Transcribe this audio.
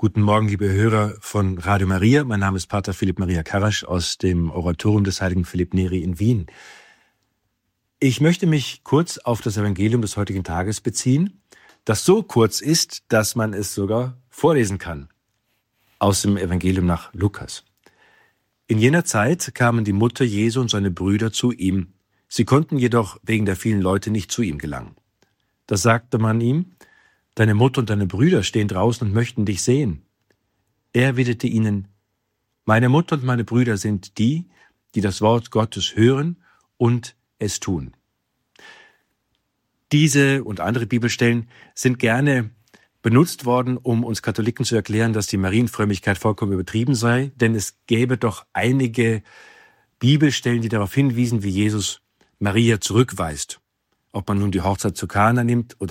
Guten Morgen, liebe Hörer von Radio Maria. Mein Name ist Pater Philipp Maria Karasch aus dem Oratorium des heiligen Philipp Neri in Wien. Ich möchte mich kurz auf das Evangelium des heutigen Tages beziehen, das so kurz ist, dass man es sogar vorlesen kann. Aus dem Evangelium nach Lukas. In jener Zeit kamen die Mutter Jesu und seine Brüder zu ihm. Sie konnten jedoch wegen der vielen Leute nicht zu ihm gelangen. Da sagte man ihm: Deine Mutter und deine Brüder stehen draußen und möchten dich sehen. Er erwiderte ihnen: Meine Mutter und meine Brüder sind die, die das Wort Gottes hören und es tun. Diese und andere Bibelstellen sind gerne benutzt worden, um uns Katholiken zu erklären, dass die Marienfrömmigkeit vollkommen übertrieben sei, denn es gäbe doch einige Bibelstellen, die darauf hinwiesen, wie Jesus Maria zurückweist. Ob man nun die Hochzeit zu Kana nimmt oder